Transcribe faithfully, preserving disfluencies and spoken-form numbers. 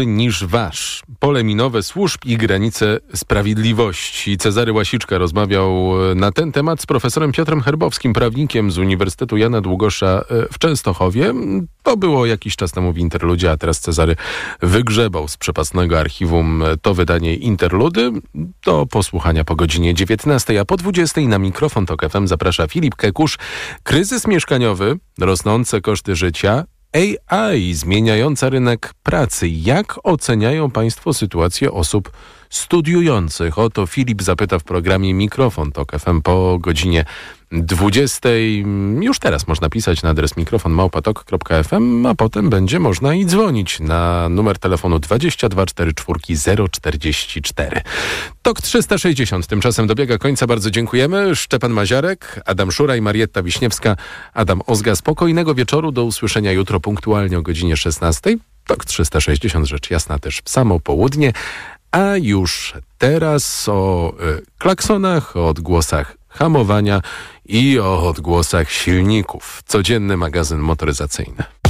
niż wasz. Pole minowe służb i granice sprawiedliwości. Cezary Łasiczka rozmawiał na ten temat z profesorem Piotrem Herbowskim, prawnikiem z Uniwersytetu Jana Długosza w Częstochowie. To było jakiś czas temu w Interludzie, a teraz Cezary wygrzebał z przepastnego archiwum to wydanie Interludy. Do posłuchania po godzinie dziewiętnastej, a po dwudziestej na mikrofon Tok F M zaprasza Filip Kekusz. Kryzys mieszkaniowy, rosnące koszty życia, A I zmieniająca rynek pracy. Jak oceniają państwo sytuację osób studiujących? O to Filip zapyta w programie Mikrofon Tok F M po godzinie dwudziestej. Już teraz można pisać na adres mikrofon małpa tok kropka f m, a potem będzie można i dzwonić na numer telefonu dwadzieścia dwa czterdzieści cztery zero czterdzieści cztery. Tok trzysta sześćdziesiąt tymczasem dobiega końca. Bardzo dziękujemy. Szczepan Maziarek, Adam Szura i Marietta Wiśniewska. Adam Ozga. Spokojnego wieczoru. Do usłyszenia jutro punktualnie o godzinie szesnastej. Tok trzysta sześćdziesiąt, rzecz jasna, też w samo południe. A już teraz o y, klaksonach, o odgłosach hamowania i o odgłosach silników. Codzienny magazyn motoryzacyjny.